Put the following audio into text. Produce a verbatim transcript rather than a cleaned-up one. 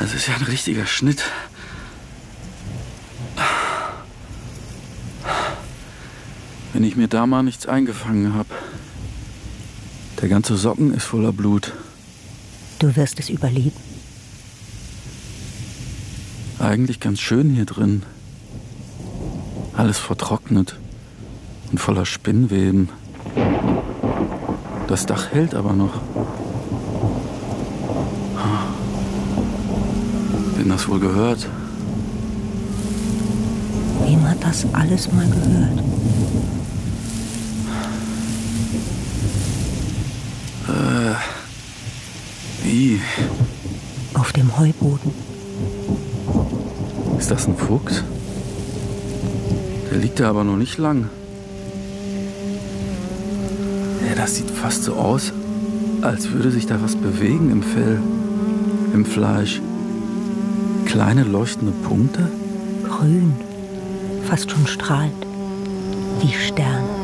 Das ist ja ein richtiger Schnitt. Wenn ich mir da mal nichts eingefangen habe. Der ganze Socken ist voller Blut. Du wirst es überleben. Eigentlich ganz schön hier drin. Alles vertrocknet und voller Spinnweben. Das Dach hält aber noch. Wem das wohl gehört? Wem hat das alles mal gehört? Äh, wie? Auf dem Heuboden. Ist das ein Fuchs? Der liegt da aber noch nicht lang. Ja, das sieht fast so aus, als würde sich da was bewegen im Fell, im Fleisch. Kleine leuchtende Punkte? Grün, fast schon strahlend, wie Sterne.